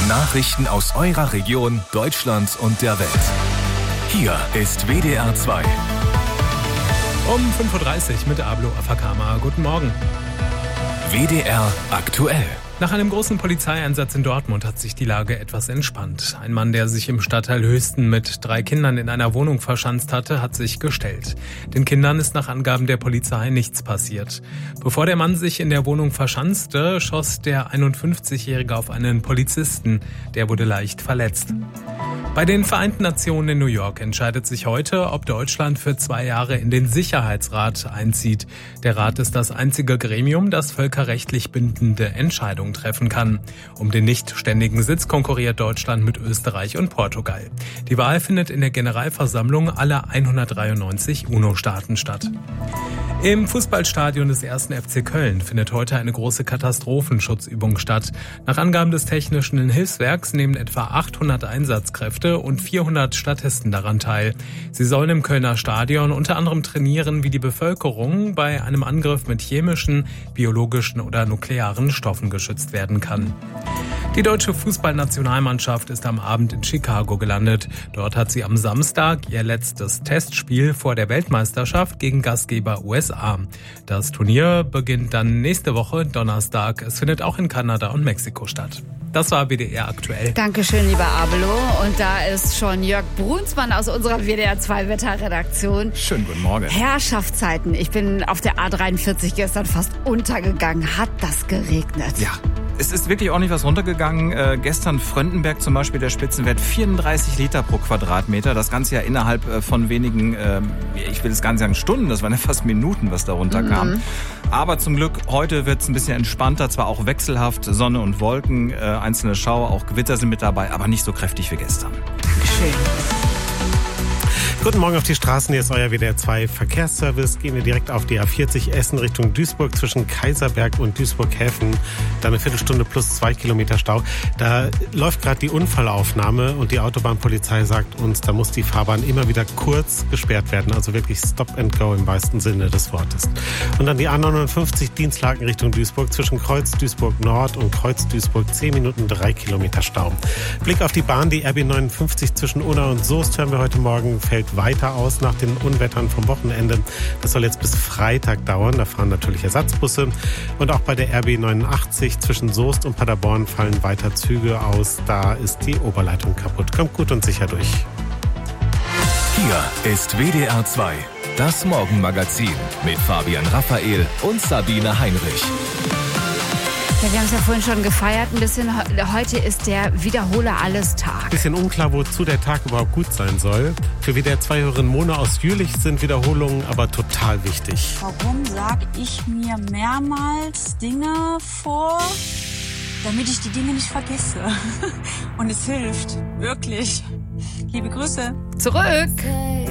Nachrichten aus eurer Region, Deutschland und der Welt. Hier ist WDR 2. Um 5.30 Uhr mit Ablo Afakama. Guten Morgen. WDR aktuell. Nach einem großen Polizeieinsatz in Dortmund hat sich die Lage etwas entspannt. Ein Mann, der sich im Stadtteil Höchsten mit 3 Kindern in einer Wohnung verschanzt hatte, hat sich gestellt. Den Kindern ist nach Angaben der Polizei nichts passiert. Bevor der Mann sich in der Wohnung verschanzte, schoss der 51-Jährige auf einen Polizisten. Der wurde leicht verletzt. Bei den Vereinten Nationen in New York entscheidet sich heute, ob Deutschland für 2 Jahre in den Sicherheitsrat einzieht. Der Rat ist das einzige Gremium, das völkerrechtlich bindende Entscheidungen treffen kann. Um den nicht ständigen Sitz konkurriert Deutschland mit Österreich und Portugal. Die Wahl findet in der Generalversammlung aller 193 UNO-Staaten statt. Im Fußballstadion des 1. FC Köln findet heute eine große Katastrophenschutzübung statt. Nach Angaben des Technischen Hilfswerks nehmen etwa 800 Einsatzkräfte und 400 Statisten daran teil. Sie sollen im Kölner Stadion unter anderem trainieren, wie die Bevölkerung bei einem Angriff mit chemischen, biologischen oder nuklearen Stoffen geschützt werden kann. Die deutsche Fußballnationalmannschaft ist am Abend in Chicago gelandet. Dort hat sie am Samstag ihr letztes Testspiel vor der Weltmeisterschaft gegen Gastgeber USA. Das Turnier beginnt dann nächste Woche Donnerstag. Es findet auch in Kanada und Mexiko statt. Das war WDR aktuell. Dankeschön, lieber Abelo. Und da ist schon Jörg Brunsmann aus unserer WDR 2 Wetterredaktion. Schönen guten Morgen. Herrschaftszeiten. Ich bin auf der A43 gestern fast untergegangen. Hat das geregnet? Ja. Es ist wirklich ordentlich was runtergegangen. Gestern Fröndenberg zum Beispiel, der Spitzenwert 34 Liter pro Quadratmeter. Das Ganze ja innerhalb von wenigen, ich will es gar nicht sagen Stunden, das waren ja fast Minuten, was da runterkam. Aber zum Glück, heute wird es ein bisschen entspannter, zwar auch wechselhaft, Sonne und Wolken, einzelne Schauer, auch Gewitter sind mit dabei, aber nicht so kräftig wie gestern. Dankeschön. Guten Morgen auf die Straßen, hier ist euer WDR 2 Verkehrsservice. Gehen wir direkt auf die A40 Essen Richtung Duisburg zwischen Kaiserberg und Duisburg-Häfen. Da eine Viertelstunde plus 2 Kilometer Stau. Da läuft gerade die Unfallaufnahme und die Autobahnpolizei sagt uns, da muss die Fahrbahn immer wieder kurz gesperrt werden. Also wirklich Stop and Go im wahrsten Sinne des Wortes. Und dann die A59 Dienstlaken Richtung Duisburg zwischen Kreuz Duisburg Nord und Kreuz Duisburg 10 Minuten 3 Kilometer Stau. Blick auf die Bahn, die RB 59 zwischen Unna und Soest hören wir heute Morgen, fällt weiter aus nach den Unwettern vom Wochenende. Das soll jetzt bis Freitag dauern. Da fahren natürlich Ersatzbusse. Und auch bei der RB 89 zwischen Soest und Paderborn fallen weiter Züge aus. Da ist die Oberleitung kaputt. Kommt gut und sicher durch. Hier ist WDR 2, das Morgenmagazin mit Fabian Raphael und Sabine Heinrich. Ja, wir haben es ja vorhin schon gefeiert ein bisschen. Heute ist der Wiederhole-Alles-Tag. Bisschen unklar, wozu der Tag überhaupt gut sein soll. Für WDR 2-Hörerin Mona aus Jülich sind Wiederholungen aber total wichtig. Warum sage ich mir mehrmals Dinge vor, damit ich die Dinge nicht vergesse? Und es hilft, wirklich. Liebe Grüße. Zurück.